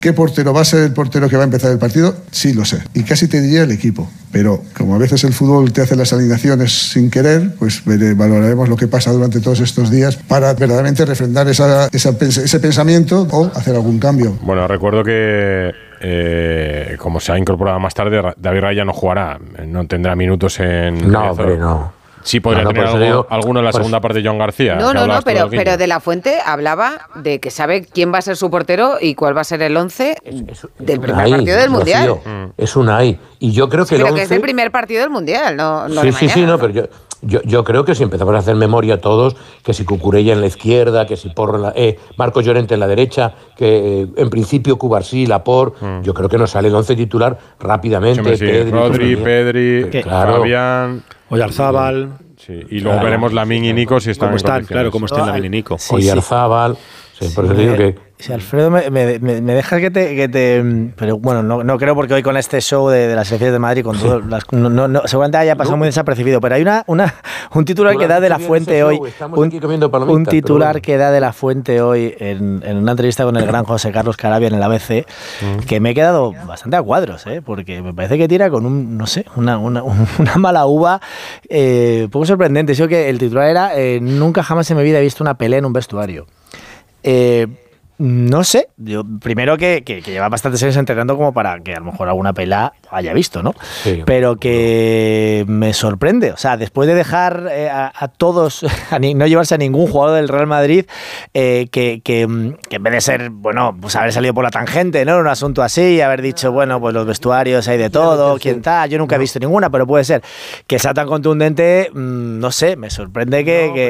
¿Qué portero va a ser el portero que va a empezar el partido? Sí, lo sé. Y casi te diría el equipo. Pero como a veces el fútbol te hace las alineaciones sin querer, pues valoraremos lo que pasa durante todos estos días para verdaderamente refrendar ese pensamiento o hacer algún cambio. Bueno, recuerdo que como se ha incorporado más tarde, David Raya no jugará, no tendrá minutos en... No, hombre, no. Sí podría tener alguno en la segunda parte de Joan García. No, pero De La Fuente hablaba de que sabe quién va a ser su portero y cuál va a ser el 11 del primer partido del Mundial. Es Unai. Y yo creo que el 11... Pero que es el primer partido del Mundial, no de mañana. Sí, pero yo creo que si empezamos a hacer memoria todos, que si Cucurella en la izquierda, que si Porro Marcos Llorente en la derecha, que en principio Cubarsí, Laporte, yo creo que nos sale el 11 titular rápidamente. Sí, Pedri, Fabián... Oyarzábal. Sí, y luego veremos Lamine y Nico si están cómo están Lamine y Nico. Sí, Oyarzábal. Por eso digo que... Si Alfredo me dejas que te... Pero bueno, no creo, porque hoy con este show de las selecciones de Madrid, con todo seguramente haya pasado muy desapercibido, pero hay un titular que da De La Fuente hoy. Un titular que da De La Fuente hoy en una entrevista con el gran José Carlos Carabia en el ABC, que me he quedado bastante a cuadros, porque me parece que tira con una mala uva poco sorprendente. Yo que el titular era nunca jamás en mi vida he visto una pelea en un vestuario. No sé, yo primero que lleva bastantes años entrenando como para que a lo mejor alguna pelea haya visto, ¿no? Sí, pero que me sorprende, o sea, después de dejar a todos, no llevarse a ningún jugador del Real Madrid, que en vez de ser, bueno, pues haber salido por la tangente, ¿no? Un asunto así, y haber dicho, bueno, pues los vestuarios hay de todo, quién tal, yo nunca he visto ninguna, pero puede ser que sea tan contundente, no sé, me sorprende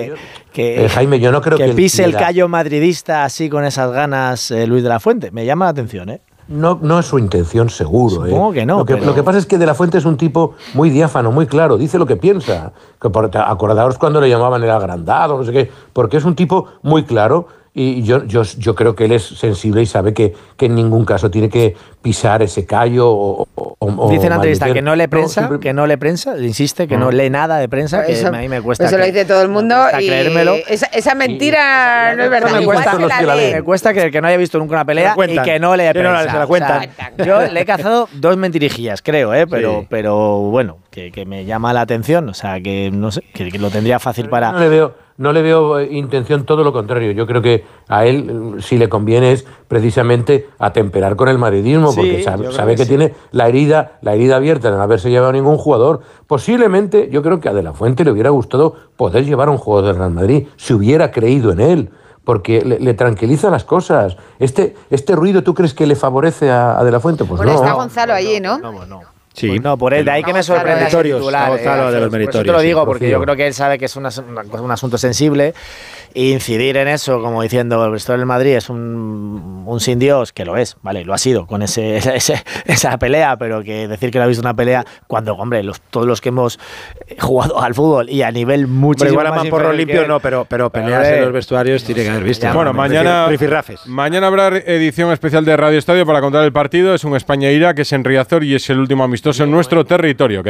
que Jaime, yo no creo que pise el callo madridista así con esas ganas Luis de la Fuente. Me llama la atención, ¿eh? No es su intención, seguro. Supongo que no. Lo que pasa es que De La Fuente es un tipo muy diáfano, muy claro, dice lo que piensa. Acordaos cuando le llamaban el agrandado, no sé qué, porque es un tipo muy claro. Y yo creo que él es sensible y sabe que en ningún caso tiene que pisar ese callo dice en la entrevista que no lee prensa, insiste que no lee nada de prensa, que a mí me cuesta. Eso lo dice todo el mundo y creérmelo. Esa mentira no es verdad. Me cuesta creer que no haya visto nunca una pelea y que no lee prensa. Se la cuentan. Yo le he cazado 2 mentirijillas, creo, pero bueno, que me llama la atención, o sea, que no sé, que lo tendría fácil para... No le veo intención, todo lo contrario. Yo creo que a él, si le conviene, es precisamente atemperar con el madridismo, porque sabe que tiene la herida abierta de no haberse llevado a ningún jugador. Posiblemente, yo creo que a De La Fuente le hubiera gustado poder llevar a un jugador del Real Madrid, si hubiera creído en él, porque le tranquiliza las cosas. Este ruido, ¿tú crees que le favorece a De La Fuente? Pues no. Está Gonzalo allí, ¿no? No. Sí, no, por él, de ahí que me sorprende ese titular. De los meritorios. Por eso te lo digo, porque yo creo que él sabe que es un asunto sensible, e incidir en eso, como diciendo el vestuario del Madrid es un sin Dios, que lo es, vale, lo ha sido con esa pelea, pero que decir que no ha visto una pelea cuando, hombre, todos los que hemos jugado al fútbol y a nivel muchísimo más inferior, porro limpio no, pero peleas en los vestuarios tiene que haber visto. Bueno, mañana habrá edición especial de Radio Estadio para contar el partido. Es un España-Irak, que es en Riazor y es el último amistoso en nuestro territorio.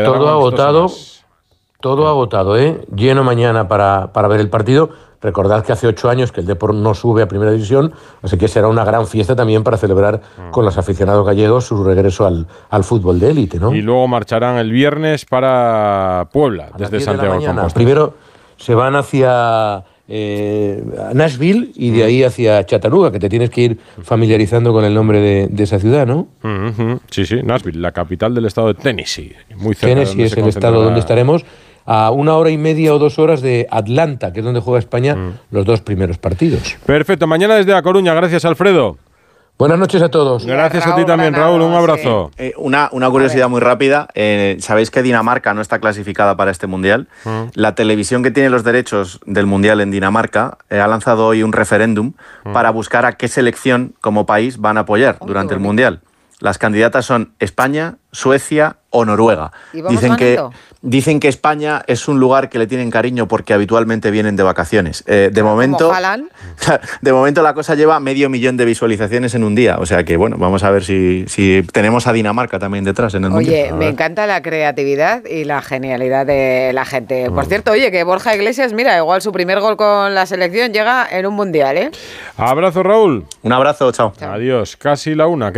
Todo agotado, lleno mañana para ver el partido. Recordad que hace 8 años que el Depor no sube a Primera División, así que será una gran fiesta también para celebrar con los aficionados gallegos su regreso al fútbol de élite, ¿no? Y luego marcharán el viernes para Puebla, desde Santiago de Compostela. Primero se van hacia Nashville y de ahí hacia Chattanooga, que te tienes que ir familiarizando con el nombre de esa ciudad, ¿no? Sí, Nashville, la capital del estado de Tennessee. Muy cerca. Tennessee es el estado donde estaremos, a 1 hora y media o 2 horas de Atlanta, que es donde juega España los 2 primeros partidos. Perfecto, mañana desde A Coruña. Gracias, Alfredo. Buenas noches a todos. Gracias a ti también, Raúl. Un abrazo. Una curiosidad muy rápida. ¿Sabéis que Dinamarca no está clasificada para este Mundial? La televisión que tiene los derechos del Mundial en Dinamarca ha lanzado hoy un referéndum para buscar a qué selección como país van a apoyar durante el Mundial. Las candidatas son España, Suecia o Noruega. Dicen que España es un lugar que le tienen cariño porque habitualmente vienen de vacaciones. De momento la cosa lleva 500.000 de visualizaciones en un día. O sea que, bueno, vamos a ver si tenemos a Dinamarca también detrás en el Mundial. Oye, me encanta la creatividad y la genialidad de la gente. Por cierto, oye, que Borja Iglesias, mira, igual su primer gol con la selección llega en un Mundial, ¿eh? Abrazo, Raúl. Un abrazo, chao. Adiós, casi la 1.